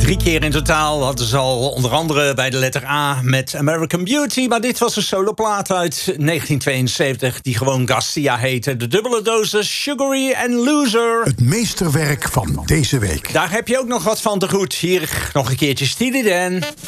3 keer in totaal. Hadden ze al onder andere bij de letter A met American Beauty. Maar dit was een soloplaat uit 1972 die gewoon Garcia heette. De dubbele dosis Sugary and Loser. Het meesterwerk van deze week. Daar heb je ook nog wat van te goed. Hier nog een keertje Steely Dan.